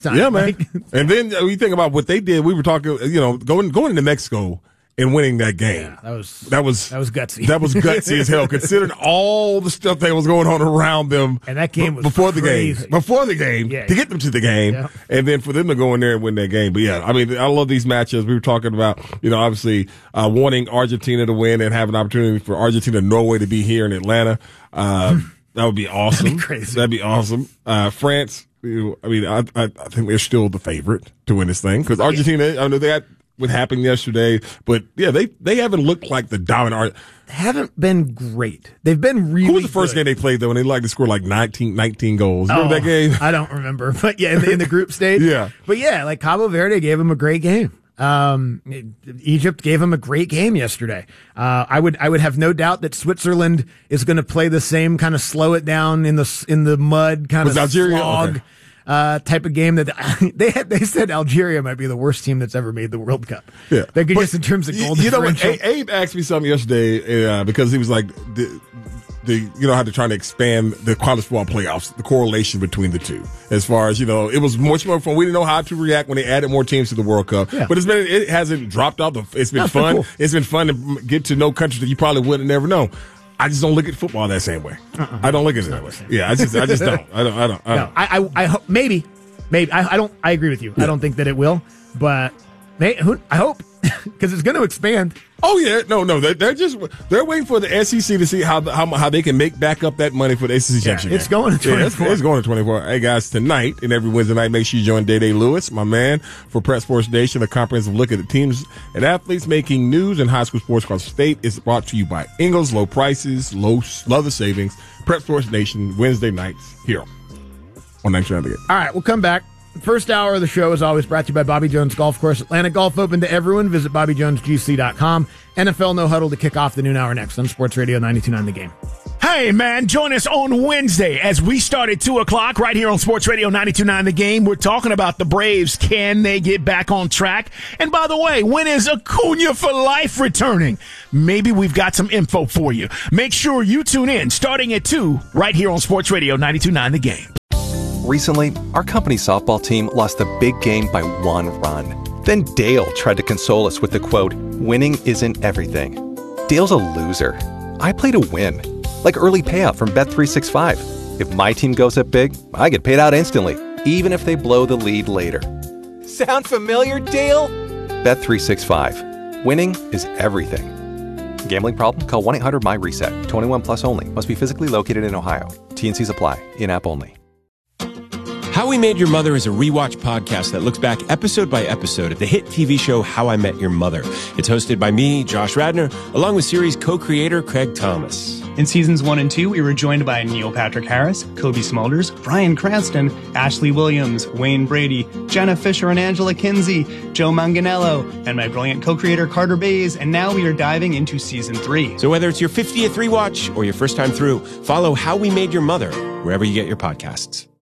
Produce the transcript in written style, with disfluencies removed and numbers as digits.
time. Yeah, man. And then you think about what they did. We were talking, going into Mexico and winning that game. Yeah, that was gutsy. That was gutsy as hell, considering all the stuff that was going on around them. And that game was before crazy. the game, to get them to the game, and then for them to go in there and win that game. But yeah, I mean, I love these matchups. We were talking about, obviously wanting Argentina to win and have an opportunity for Argentina and Norway to be here in Atlanta. That would be awesome. That'd be crazy. That'd be awesome. France. I think they're still the favorite to win this thing because Argentina. I know they had what happened yesterday, but yeah, they haven't looked like the dominant. They haven't been great. They've been really. Who was the first good. game they played though? And they like to score like 19 goals. Remember that game? I don't remember, but yeah, in the group stage. Yeah, but yeah, like Cabo Verde gave them a great game. Egypt gave them a great game yesterday. I would have no doubt that Switzerland is going to play the same kind of slow it down in the mud kind of Algeria? slog. Okay. Type of game that they said Algeria might be the worst team that's ever made the World Cup. Yeah, they could just in terms of goal differential. What? Abe asked me something yesterday because he was like, how they're trying to expand the college football playoffs, the correlation between the two. As far as it was much more fun. We didn't know how to react when they added more teams to the World Cup, but it hasn't dropped off. It's been fun. Cool. It's been fun to get to know countries that you probably wouldn't never know. I just don't look at football that same way. I don't look at it that way. Yeah, I just don't. I don't. No, I hope maybe. I don't. I agree with you. Yeah. I don't think that it will, but I hope because it's going to expand. Oh yeah, no. They're waiting for the SEC to see how they can make back up that money for the SEC championship. It's going to 24. It's going to 24. Hey guys, tonight and every Wednesday night, make sure you join Day Lewis, my man, for Prep Sports Nation, a comprehensive look at the teams and athletes making news in high school sports across the state. Is brought to you by Ingles, low prices, low the savings. Prep Sports Nation, Wednesday nights here on 99 The Game. All right, we'll come back. First hour of the show is always brought to you by Bobby Jones Golf Course. Atlantic Golf open to everyone. Visit BobbyJonesGC.com. NFL No Huddle to kick off the noon hour next on Sports Radio 92.9 The Game. Hey, man, join us on Wednesday as we start at 2 o'clock right here on Sports Radio 92.9 The Game. We're talking about the Braves. Can they get back on track? And by the way, when is Acuna for life returning? Maybe we've got some info for you. Make sure you tune in starting at 2 right here on Sports Radio 92.9 The Game. Recently, our company's softball team lost the big game by 1 run. Then Dale tried to console us with the quote, "Winning isn't everything." Dale's a loser. I play to win. Like early payout from Bet365. If my team goes up big, I get paid out instantly, even if they blow the lead later. Sound familiar, Dale? Bet365. Winning is everything. Gambling problem? Call 1-800-MY-RESET. 21 plus only. Must be physically located in Ohio. T&Cs apply. In-app only. How We Made Your Mother is a rewatch podcast that looks back episode by episode at the hit TV show How I Met Your Mother. It's hosted by me, Josh Radnor, along with series co-creator Craig Thomas. In seasons 1 and 2, we were joined by Neil Patrick Harris, Kobe Smulders, Bryan Cranston, Ashley Williams, Wayne Brady, Jenna Fisher and Angela Kinsey, Joe Manganiello, and my brilliant co-creator Carter Bays, and now we are diving into season 3. So whether it's your 50th rewatch or your first time through, follow How We Made Your Mother wherever you get your podcasts.